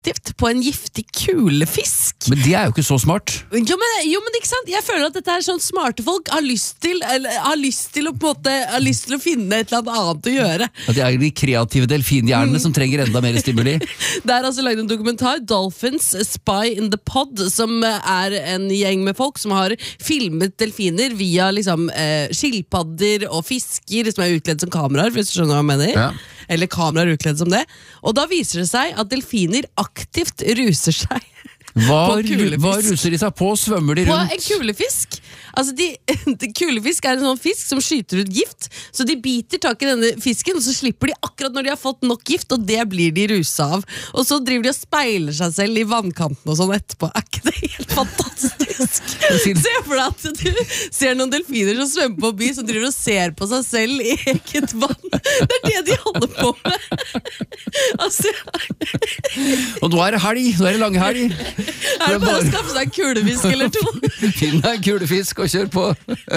aktivt på en giftig kulefisk. Men det jo ikke så smart. Jo, men ikke sant? Jeg føler at dette sånn smarte folk har lyst til å på en måte, har lyst til å finne et eller annet å gjøre. At det de kreative delfinhjernene som trenger enda mer stimuli. Det altså laget en dokumentar, Dolphins Spy in the Pod, som en gjeng med folk som har filmet delfiner via liksom, skilpadder og fisker som utledd som kameraer, hvis du skjønner hva jeg mener. Ja. Eller kameraer utledd som det. Og da viser det seg at delfiner aktivt ruser seg. Hva ruser de seg på? Svømmer de rundt? På en kulefisk. Altså kulefisk en sånn fisk som skyter ut gift, så de biter tak i denne fisken, og så slipper de akkurat når de har fått nok gift, og det blir de rusa av. Og så driver de og speiler seg selv i vannkanten og sånn etterpå. Ikke det helt fantastisk? Se for deg at du ser noen delfiner som svømmer på by, som driver og ser på seg selv i eget vann. Det det de holder på med. Altså, og nå det helg, nå det langhelg. Det bare å skaffe seg en kulefisk eller to. Finn deg en kulefisk og kjør på.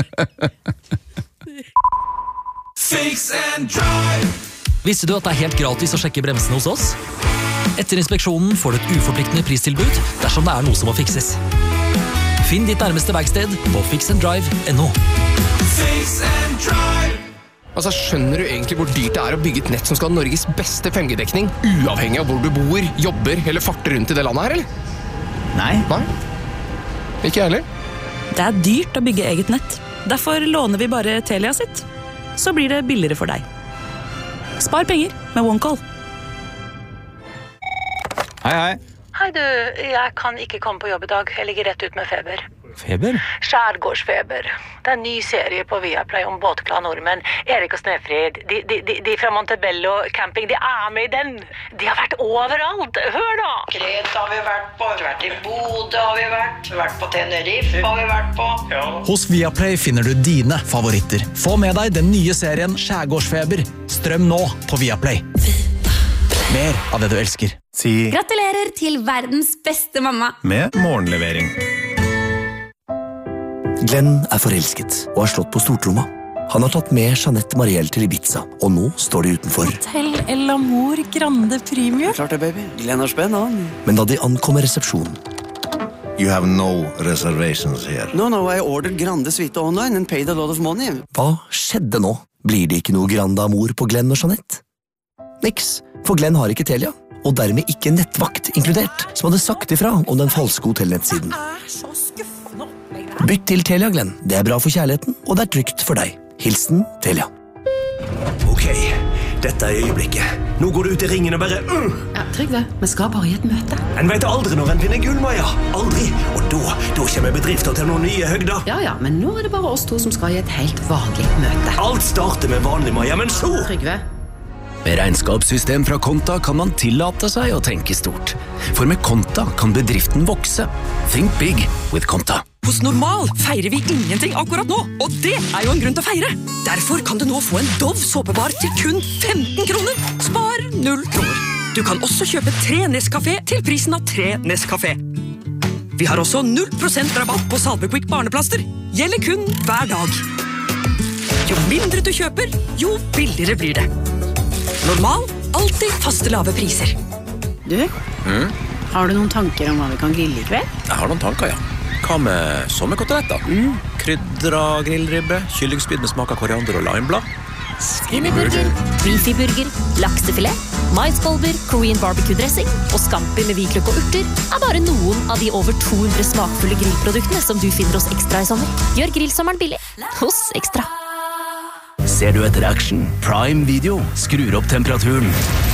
Fix and drive. Visste du at det helt gratis å sjekke bremsene hos oss? Etter inspeksjonen får du et uforpliktende pristilbud dersom det noe som må fikses. Finn ditt nærmeste verksted på fixanddrive.no. Fix and drive. Altså, skjønner du egentlig hvor dyrt det å bygge et nett som skal ha Norges beste 5G-dekning, uavhengig av hvor du bor, jobber eller farter rundt i det landet her, eller? Nei. Ikke jeg heller. Det dyrt å bygge eget nett. Derfor låner vi bare Telia sitt. Så blir det billigere for deg. Spar penger med OneCall. Hei. Hei du, jeg kan ikke komme på jobb i dag. Jeg ligger rett ut med feber. Feber? Skjærgårdsfeber. Det en ny serie på Viaplay om båtglade nordmenn. Erik og Snefrid, de fra Montebello camping, de med i den. De har vært overalt. Hør da! Kreta har vi vært på, vi har vært i Bodø har vi vært på Tenerife har vi vært på. Ja. Hos Viaplay finner du dine favoritter. Få med deg den nye serien Skjærgårdsfeber. Strøm nå på Viaplay. Mer av det du elsker. Gratulerer til verdens beste mamma. Med morgenlevering. Glenn forelsket og har slått på stortromma. Han har tatt med Jeanette Marielle til Ibiza, og nå står de utenfor. Hotel El Amor Grande Premium. Klart det, baby. Glenn har spenn, han. Men da de ankommer resepsjonen... You have no reservations here. No, I ordered Grande Suite online and paid a lot of money. Hva skjedde nå? Blir det ikke noe Grande Amor på Glenn og Jeanette? Niks, for Glenn har ikke Telia, og dermed ikke nettvakt inkludert, som hadde sagt ifra om den falske hotellnettsiden. Så skuffende. Bytt til Telia, Glenn. Det bra for kjærligheten, og det trygt for deg. Hilsen Telia. Ok, dette øyeblikket. Nå går du ut i ringen og bare... Ja, Trygve, vi skal bare i et møte. En vet aldri når en vinner gull, Maja. Aldri. Og da kommer bedrifter til noen nye høgder. Ja, men nå det bare oss to som skal i et helt vanlig møte. Alt starter med vanlig, Maja, men så... Trygve. Med regnskapssystem fra Konta kan man tillate seg å tenke stort. For med Konta kan bedriften vokse. Think big with Konta. Hos Normal feirer vi ingenting akkurat nå, og det jo en grunn til å feire. Derfor kan du nå få en Dove såpebar til kun 15 kroner. Spar 0 kroner. Du kan også kjøpe 3 Nescafé til prisen av 3 Nescafé. Vi har også 0% rabatt på Salvequick barneplaster. Gjelder kun hver dag. Jo mindre du kjøper, jo billigere blir det. Normal, alltid faste lave priser. Du, har du noen tanker om hva vi kan grille i kveld? Jeg har noen tanker, ja. Hva med sommerkoteletter? Krydra grillribbe, kyllingspyd med smak av koriander og limeblad. Skinnyburger, beefy-burger, laksefilet, maiskolber, Korean barbecue-dressing og scampi med hvitløk og urter bare noen av de over 200 smakfulle grillproduktene som du finner hos Ekstra i sommer. Gjør grillsommeren billig hos Ekstra. Ser du etter action? Prime Video skrur opp temperaturen.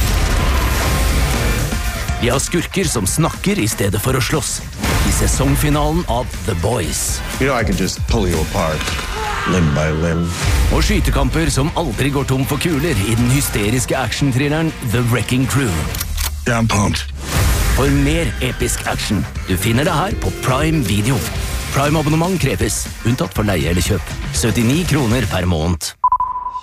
Vi har skurker som snakker i stedet for å slåss. I sesongfinalen av The Boys. You know I can just pull you apart, limb by limb. Og skytekamper som aldri går tom for kuler i den hysteriske action-thrilleren The Wrecking Crew. I'm pumped. For mer episk action. Du finner det her på Prime Video. Prime-abonnement kreves, unntatt for leie eller kjøp. 79 kroner per måned.